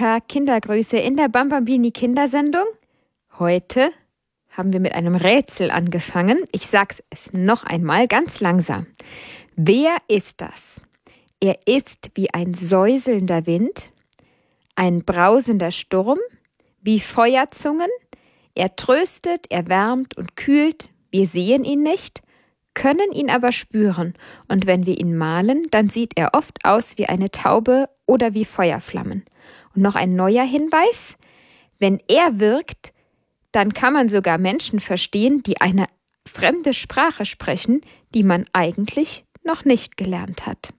Annika, Kindergrüße in der Bambambini Kindersendung. Heute haben wir mit einem Rätsel angefangen. Ich sag's es noch einmal ganz langsam. Wer ist das? Er ist wie ein säuselnder Wind, ein brausender Sturm, wie Feuerzungen. Er tröstet, er wärmt und kühlt. Wir sehen ihn nicht, können ihn aber spüren. Und wenn wir ihn malen, dann sieht er oft aus wie eine Taube oder wie Feuerflammen. Und noch ein neuer Hinweis: Wenn er wirkt, dann kann man sogar Menschen verstehen, die eine fremde Sprache sprechen, die man eigentlich noch nicht gelernt hat.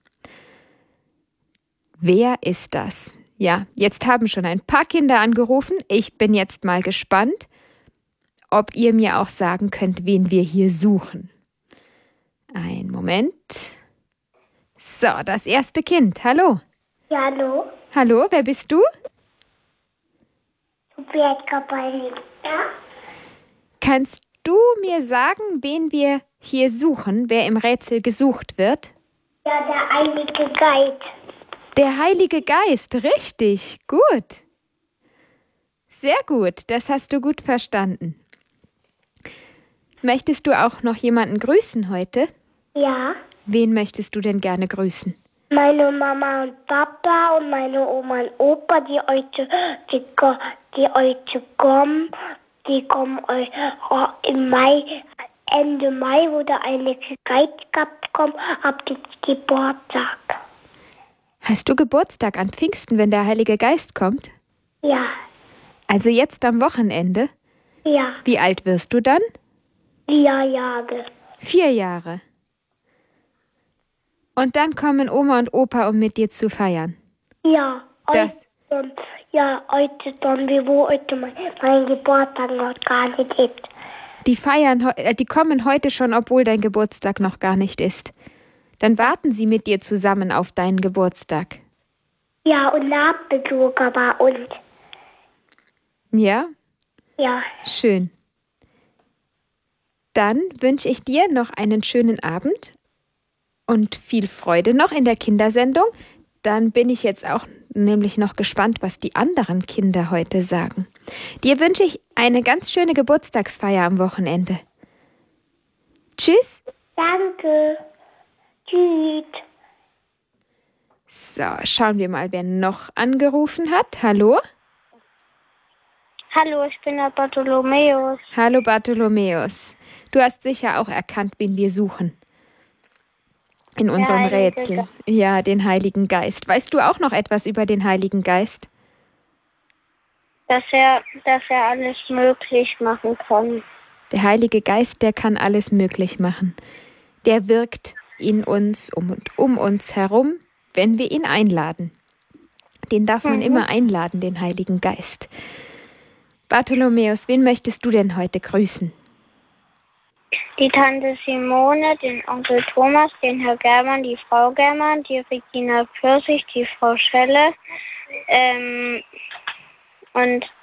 Wer ist das? Ja, jetzt haben schon ein paar Kinder angerufen. Ich bin jetzt mal gespannt, ob ihr mir auch sagen könnt, wen wir hier suchen. Ein Moment. So, das erste Kind. Hallo. Ja, hallo. Hallo, wer bist du? Ja? Kannst du mir sagen, wen wir hier suchen, wer im Rätsel gesucht wird? Ja, der Heilige Geist. Der Heilige Geist, richtig, gut. Sehr gut, das hast du gut verstanden. Möchtest du auch noch jemanden grüßen heute? Ja. Wen möchtest du denn gerne grüßen? Meine Mama und Papa und meine Oma und Opa, die heute kommen. Die kommen im Mai, Ende Mai, wo der Heilige Geist kommt, ab dem Geburtstag. Hast du Geburtstag an Pfingsten, wenn der Heilige Geist kommt? Ja. Also jetzt am Wochenende? Ja. Wie alt wirst du dann? 4 Jahre. 4 Jahre. Und dann kommen Oma und Opa, um mit dir zu feiern? Ja. Das. Heute dann, wo heute mein Geburtstag noch gar nicht ist. Die kommen heute schon, obwohl dein Geburtstag noch gar nicht ist. Dann warten sie mit dir zusammen auf deinen Geburtstag. Ja, und Nachbesucher bei uns. Ja? Ja. Schön. Dann wünsche ich dir noch einen schönen Abend und viel Freude noch in der Kindersendung. Dann bin ich jetzt auch nämlich noch gespannt, was die anderen Kinder heute sagen. Dir wünsche ich eine ganz schöne Geburtstagsfeier am Wochenende. Tschüss. Danke. Tschüss. So, schauen wir mal, wer noch angerufen hat. Hallo? Hallo, ich bin der Bartholomäus. Hallo Bartholomäus. Du hast sicher auch erkannt, wen wir suchen. In unserem Rätsel. Ja, den Heiligen Geist. Weißt du auch noch etwas über den Heiligen Geist? Dass er alles möglich machen kann. Der Heilige Geist, der kann alles möglich machen. Der wirkt in uns und um uns herum, wenn wir ihn einladen. Den darf man immer einladen, den Heiligen Geist. Bartholomäus, wen möchtest du denn heute grüßen? Die Tante Simone, den Onkel Thomas, den Herr Germann, die Frau Germann, die Regina Pfirsich, die Frau Schelle und